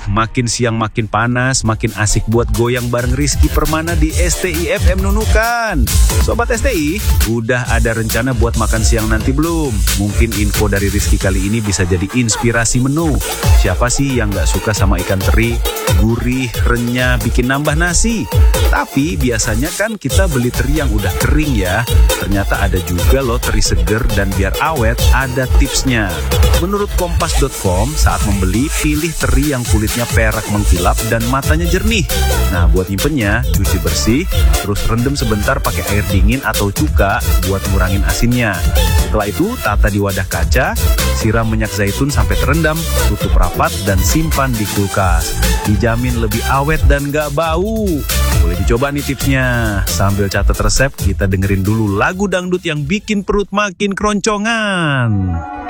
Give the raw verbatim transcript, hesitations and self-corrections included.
makin siang makin panas, makin asik buat goyang bareng Rizky Permana di S T I F M Nunukan. Sobat S T I, udah ada rencana buat makan siang nanti belum? Mungkin info dari Rizky kali ini bisa jadi inspirasi menu. Siapa sih yang gak suka sama ikan teri? Gurih, renyah, bikin nambah nasi. Tapi biasanya kan kita beli teri yang udah kering ya. Ternyata ada juga loh teri seger, dan biar awet ada tipsnya. Menurut kompas dot com, saat membeli pilih teri yang kulitnya perak mengkilap dan matanya jernih. Nah, buat nyimpennya, cuci bersih, terus rendam sebentar pakai air dingin atau cuka buat ngurangin asinnya. Setelah itu, tata di wadah kaca, siram minyak zaitun sampai terendam, tutup rapat dan simpan di kulkas. Dijamin lebih awet dan gak bau. Boleh dicoba nih tipsnya. Sambil catat resep, kita dengerin dulu lagu dangdut yang bikin perut makin keroncongan.